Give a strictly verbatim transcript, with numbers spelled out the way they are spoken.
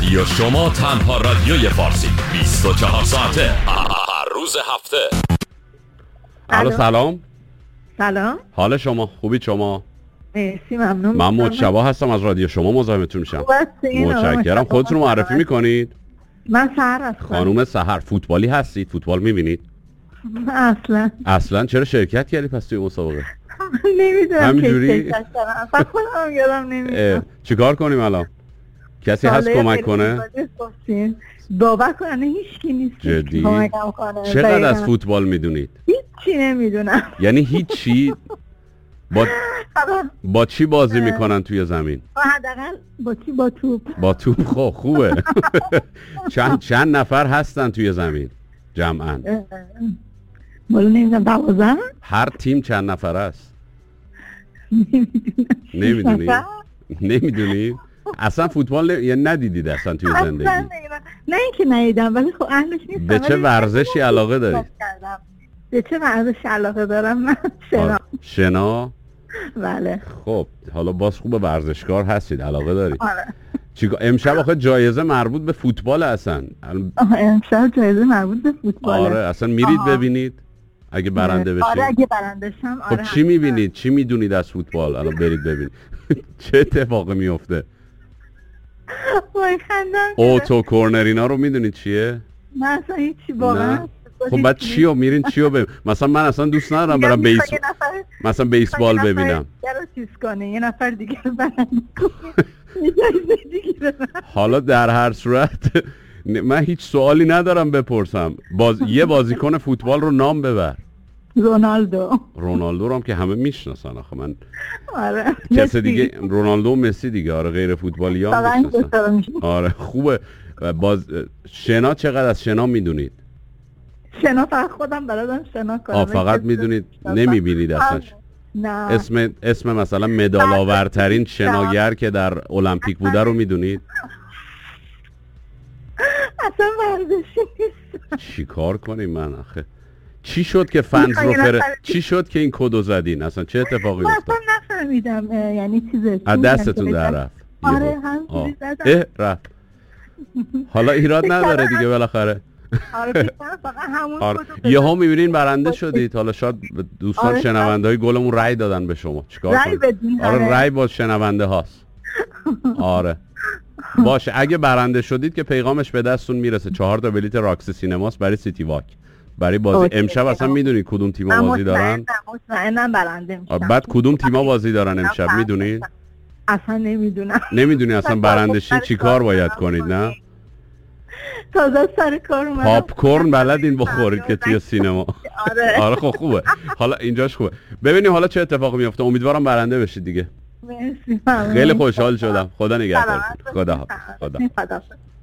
رادیو شما، تنها رادیوی فارسی، بیست و چهار ساعته هر روز هفته. الو سلام. سلام. حال شما خوبی؟ شما؟ مرسی ممنون. من مجتبی هستم از رادیو شما، مزاحمتون میشم. متشکرم. خودتون رو معرفی میکنید؟ من سحر هستم. خانم سحر، فوتبالی هستید؟ فوتبال میبینید؟ اصلا اصلا چرا شرکت کردی پس توی مسابقه؟ نمیدونم همینجوری؟ که شرکت کردم، اصلا خودم یادم نمیدونم. چیکار کنیم الان؟ کسی هست کمک کنه؟ باور کنه هیچ کی نیست جدی؟ کمکم کنه. چقدر از فوتبال میدونید؟ هیچی نمیدونم. یعنی هیچی؟ با با چی بازی میکنن توی زمین؟ حداقل با چی؟ با توپ. با توپ. خب خوبه. چند چند نفر هستن توی زمین جمعاً؟ بالا نمیدونم. دوازده؟ هر تیم چند نفر است؟ نمیدونم. نمیدونی؟ نمیدونی؟ اصلا فوتبال ن... یعنی ندیدید اصلا توی زندگی؟ اصلا نه اینکه ندیدم، ولی خب اهلش نیستم. به چه ورزشی علاقه دارید؟ به چه ورزشی علاقه دارم؟ من شنا. شنا؟ بله. خب حالا باز خوب ورزشکار هستید، علاقه دارید. آره. چیکار امشب آخه جایزه مربوط به فوتبال اصلا؟ آها امشب جایزه مربوط به فوتباله. آره اصلا میرید آها. ببینید اگه برنده بشید؟ آره اگه برنده شم. خب آره چی میبینید؟ چی میدونید از فوتبال الان برید ببینید؟ چه اتفاقی میفته؟ وای خندم. اوتو کورنر اینا رو میدونید چیه؟ من اصلا هیچی واقعا. خب بعد چی رو میرین چی رو ببین؟ مثلا من اصلا دوست ندارم برم بیس مثلا بیسبال ببینم. یه رو چیز کنه یه نفر دیگه رو برنده کنه. حالا در هر صورت من هیچ سوالی ندارم بپرسم. باز... یه بازیکن فوتبال رو نام ببر. رونالدو. رونالدو رو هم که همه میشناسن آخه. من آره کس دیگه رونالدو و مسی دیگه. آره غیر فوتبالی ها میشناسن. آره خوبه. باز شنا چقدر از شنا میدونید؟ شنا فقط خودم بلدم شنا کنم. آه فقط میدونید، نمیبینید اصلا؟ نه. اسم اسم مثلا مدال آورترین شناگر که در المپیک بوده رو میدونید؟ اصلا ورزشی نیست. چی کار کنیم من آخه؟ چی شد که فنز رو فره چی شد که این کدو زدین؟ اصلا چه اتفاقی افتاد؟ اصلا نفهمیدم یعنی چیزه. از دستتون در رفت؟ آره همینجوری زدم. اه رفت. حالا ایراد نداره دیگه بالاخره. آره فقط همون آره. کدو. یهو میبینین برنده شدید. حالا شاید دوستان آره. شنونده‌های گلمون رأی دادن به شما. چیکار کنیم؟ رأی بدین. آره رأی با شنونده هاست. آره باشه اگه برنده شدید که پیغامش به دستون میرسه. چهار تا بلیت راکس سینماست برای سیتی واک برای بازی امشب. اصلا میدونید کدوم تیم‌ها بازی دارن؟ مطمئنم برنده میشم. بعد کدوم تیم‌ها بازی دارن امشب میدونید؟ اصلا نمیدونم. نمیدونی اصلا برنده شین چیکار باید کنید؟ نه تازه سر کار اومدم. پاپ کورن بلدین بخورید که توی سینما؟ آره. آره خب خوبه. حالا اینجاش خوبه. ببینیم حالا چه اتفاقی میفته. امیدوارم برنده بشید دیگه. مرسی. خیلی خوشحال شدم. خدا نگهدارتون. خدا حافظ. خدا.